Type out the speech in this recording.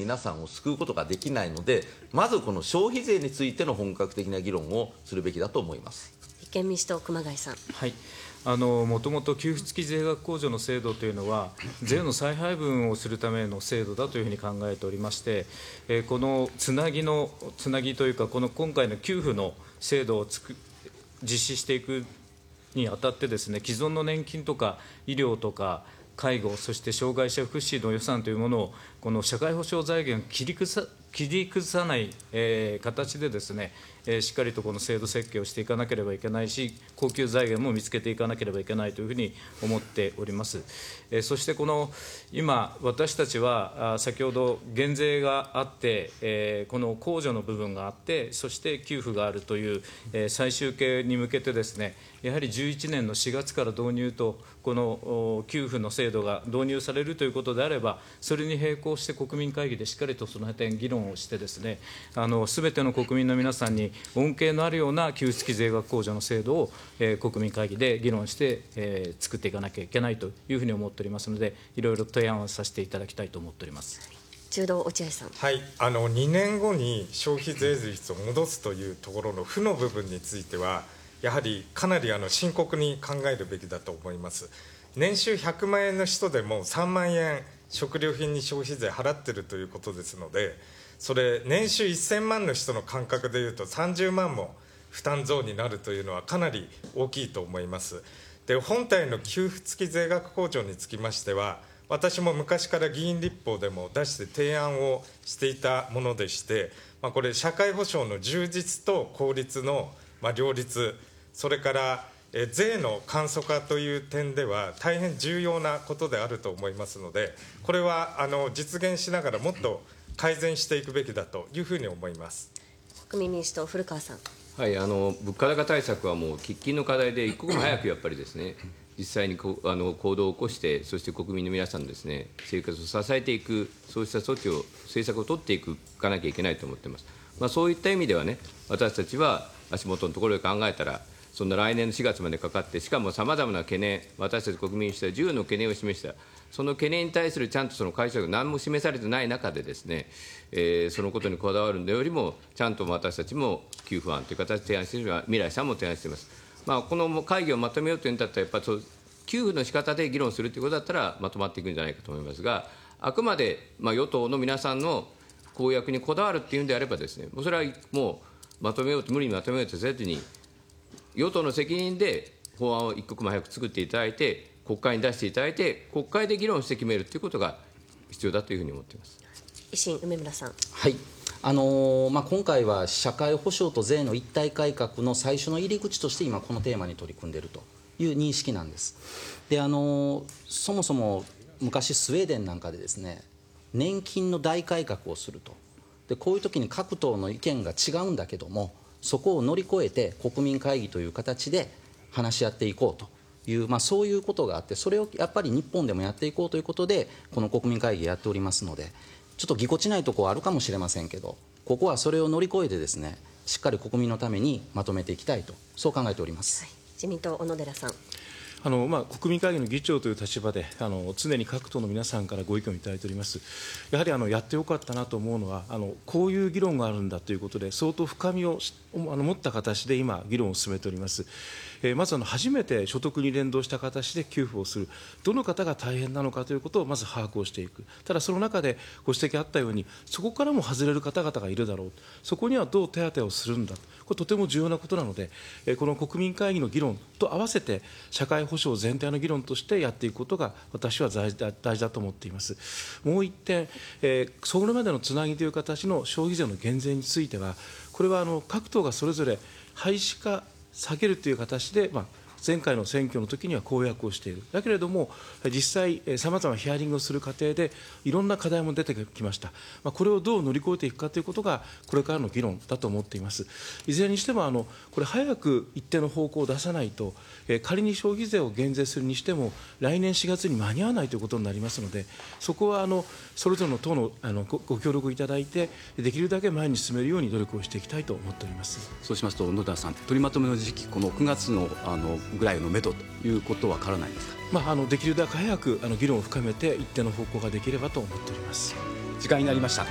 皆さんを救うことができないので、まずこの消費税についての本格的な議論をするべきだと思います。 立憲民主党、熊谷さん。 はい、もともと給付付き税額控除の制度というのは、税の再配分をするための制度だというふうに考えておりまして、このつなぎというか、この今回の給付の制度を実施していくにあたってですね、既存の年金とか医療とか介護、そして障害者福祉の予算というものを、この社会保障財源を切り崩さない、形でですね、しっかりとこの制度設計をしていかなければいけないし、恒久財源も見つけていかなければいけないというふうに思っております。そしてこの今、私たちは先ほど減税があって、この控除の部分があって、そして給付があるという、最終形に向けてですね、やはり11年の4月から導入と、この給付の制度が導入されるということであれば、それに並行して国民会議でしっかりとその点議論をしてですね、すべての国民の皆さんに恩恵のあるような給付付き税額控除の制度を、国民会議で議論して、作っていかなきゃいけないというふうに思っておりますので、いろいろ提案をさせていただきたいと思っております。 中道落合さん。 はい、2年後に消費税率を戻すというところの負の部分については、やはりかなり深刻に考えるべきだと思います。年収100万円の人でも3万円食料品に消費税払ってるということですので、それ年収1000万の人の感覚でいうと30万も負担増になるというのはかなり大きいと思います。で、本体の給付付き税額控除につきましては、私も昔から議員立法でも出して提案をしていたものでして、これ社会保障の充実と効率の両立、それから税の簡素化という点では大変重要なことであると思いますので、これは実現しながらもっと改善していくべきだというふうに思います。 国民民主党、古川さん。 はい、物価高対策はもう喫緊の課題で、一刻も早くやっぱりですね、実際に行動を起こして、そして国民の皆さんのですね、生活を支えていく、そうした措置を、政策を取っていかなきゃいけないと思っています。そういった意味ではね、私たちは足元のところで考えたら、そんな来年の4月までかかって、しかもさまざまな懸念、私たち国民にしては10の懸念を示した、その懸念に対するちゃんとその解釈が何も示されてない中でですね、そのことにこだわるのよりも、ちゃんと私たちも給付案という形で提案しているのは、未来さんも提案しています。この会議をまとめようというんだったら、やっぱり給付の仕方で議論するということだったら、まとまっていくんじゃないかと思いますが、あくまで与党の皆さんの公約にこだわるっていうんであればですね、それはもうまとめようと、無理にまとめようとせずに、与党の責任で法案を一刻も早く作っていただいて、国会に出していただいて、国会で議論して決めるということが必要だというふうに思っています。 維新、梅村さん。 はい、今回は社会保障と税の一体改革の最初の入り口として今このテーマに取り組んでいるという認識なんです。で、そもそも昔スウェーデンなんかでですね、年金の大改革をすると。で、こういう時に各党の意見が違うんだけども、そこを乗り越えて国民会議という形で話し合っていこうという、そういうことがあって、それをやっぱり日本でもやっていこうということでこの国民会議やっておりますので、ちょっとぎこちないところはあるかもしれませんけど、ここはそれを乗り越えてですね、しっかり国民のためにまとめていきたいと、そう考えております。 自民党、小野寺さん。 国民会議の議長という立場で常に各党の皆さんからご意見をいただいております。やはりやってよかったなと思うのは、こういう議論があるんだということで、相当深みを持った形で今、議論を進めております。まず初めて所得に連動した形で給付をする、どの方が大変なのかということをまず把握をしていく、ただその中でご指摘あったように、そこからも外れる方々がいるだろう、そこにはどう手当てをするんだ、これとても重要なことなので、この国民会議の議論と合わせて、社会保障全体の議論としてやっていくことが、私は大事だと思っています。もう一点、それまでのつなぎという形の消費税の減税については、これは各党がそれぞれ廃止か下げるという形で、前回の選挙の時には公約をしている。だけれども、実際、さまざまなヒアリングをする過程で、いろんな課題も出てきました。これをどう乗り越えていくかということが、これからの議論だと思っています。いずれにしても、これ、早く一定の方向を出さないと、仮に消費税を減税するにしても、来年4月に間に合わないということになりますので、そこはそれぞれの党のご協力いただいて、できるだけ前に進めるように努力をしていきたいと思っております。 そうしますと、小野田さん、取りまとめの時期、この9月のぐらいのめどということは変わらないですか。 できるだけ早く議論を深めて一定の方向ができればと思っております。 時間になりました。